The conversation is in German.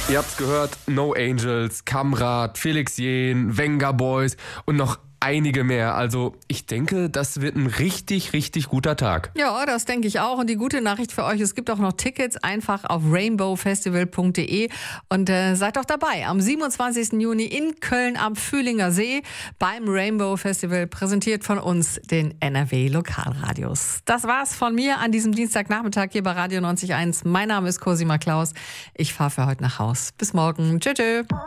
Ihr habt's gehört, No Angels, Kamrat, Felix Jähn, Venga Boys und noch einige mehr. Also ich denke, das wird ein richtig, richtig guter Tag. Ja, das denke ich auch. Und die gute Nachricht für euch, es gibt auch noch Tickets, einfach auf rainbowfestival.de und seid doch dabei. Am 27. Juni in Köln am Fühlinger See beim Rainbow Festival, präsentiert von uns, den NRW Lokalradios. Das war's von mir an diesem Dienstagnachmittag hier bei Radio 90.1. Mein Name ist Cosima Klaus. Ich fahre für heute nach Haus. Bis morgen. Tschüss.